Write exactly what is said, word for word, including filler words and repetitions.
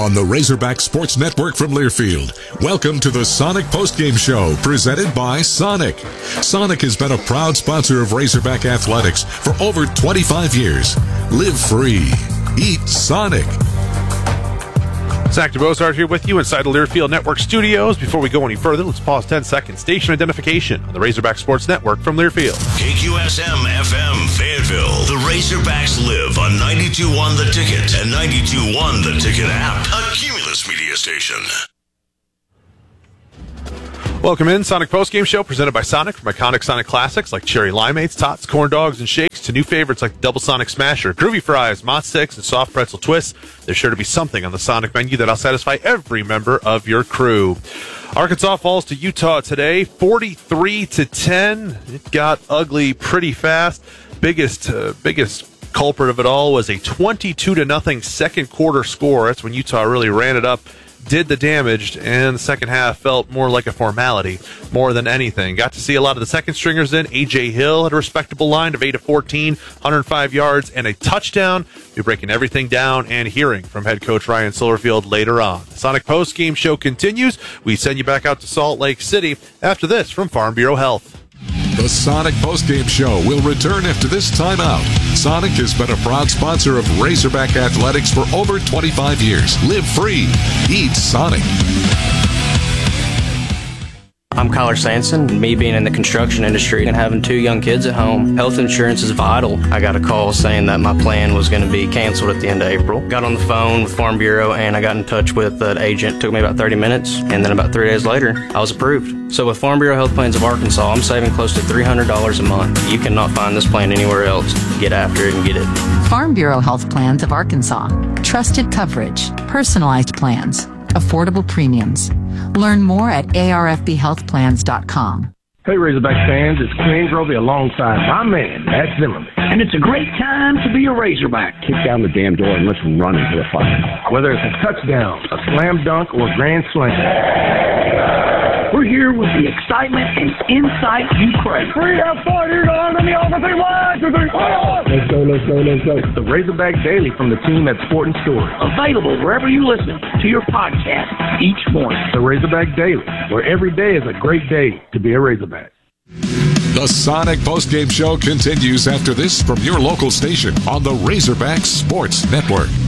on the Razorback Sports Network from Learfield. Welcome to the Sonic Postgame Show, presented by Sonic. Sonic has been a proud sponsor of Razorback Athletics for over twenty-five years. Live free. Eat Sonic. Zach DeBozart here with you inside the Learfield Network studios. Before we go any further, let's pause ten seconds. Station identification on the Razorback Sports Network from Learfield. K Q S M F M Fayetteville. The Razorbacks live on ninety-two point one The Ticket and ninety-two point one The Ticket app. A Cumulus media station. Welcome in, Sonic Postgame Show presented by Sonic, from iconic Sonic classics like Cherry Limeades, Tots, Corn Dogs, and Shakes to new favorites like the Double Sonic Smasher, Groovy Fries, Mott Sticks, and Soft Pretzel Twists. There's sure to be something on the Sonic menu that'll satisfy every member of your crew. Arkansas falls to Utah today, forty-three to ten. It got ugly pretty fast. Biggest, uh, biggest culprit of it all was a twenty-two to nothing second quarter score. That's when Utah really ran it up, did the damage, and the second half felt more like a formality more than anything. Got to see a lot of the second stringers in. A J Hill had a respectable line of eight of fourteen, one hundred five yards, and a touchdown. We're breaking everything down and hearing from head coach Ryan Silverfield later on. The Sonic Post Game Show continues. We send you back out to Salt Lake City after this from Farm Bureau Health. The Sonic Postgame Show will return after this timeout. Sonic has been a proud sponsor of Razorback Athletics for over twenty-five years. Live free. Eat Sonic. I'm Kyler Sanson. Me being in the construction industry and having two young kids at home, health insurance is vital. I got a call saying that my plan was going to be canceled at the end of April. Got on the phone with Farm Bureau and I got in touch with an agent. It took me about thirty minutes, and then about three days later, I was approved. So with Farm Bureau Health Plans of Arkansas, I'm saving close to three hundred dollars a month. You cannot find this plan anywhere else. Get after it and get it. Farm Bureau Health Plans of Arkansas. Trusted coverage, personalized plans, affordable premiums. Learn more at A R F B health plans dot com. Hey, Razorback fans, it's Quinn Grovey alongside my man, Matt Zimmerman. And it's a great time to be a Razorback. Kick down the damn door and let's run into the fire. Whether it's a touchdown, a slam dunk, or a grand slam. We're here with the excitement and insight you crave. Three outside, here on the offensive line. Let's go, let's go, let's go. The Razorback Daily from the team at Sport and Story. Available wherever you listen to your podcast each morning. The Razorback Daily, where every day is a great day to be a Razorback. The Sonic Postgame Show continues after this from your local station on the Razorback Sports Network.